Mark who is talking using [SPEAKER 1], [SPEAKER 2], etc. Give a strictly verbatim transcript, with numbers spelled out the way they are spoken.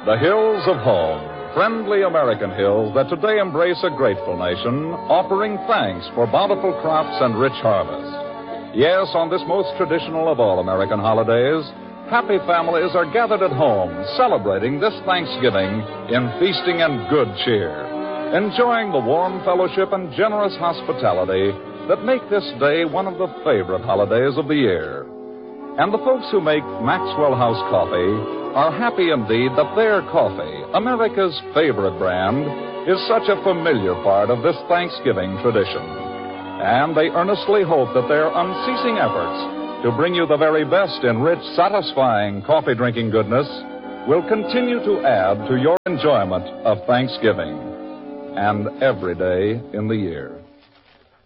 [SPEAKER 1] The hills of home, friendly American hills that today embrace a grateful nation, offering thanks for bountiful crops and rich harvest. Yes, on this most traditional of all American holidays, happy families are gathered at home, celebrating this Thanksgiving in feasting and good cheer, enjoying the warm fellowship and generous hospitality that make this day one of the favorite holidays of the year. And the folks who make Maxwell House Coffee are happy indeed that their coffee, America's favorite brand, is such a familiar part of this Thanksgiving tradition. And they earnestly hope that their unceasing efforts to bring you the very best in rich, satisfying coffee drinking goodness will continue to add to your enjoyment of Thanksgiving and every day in the year.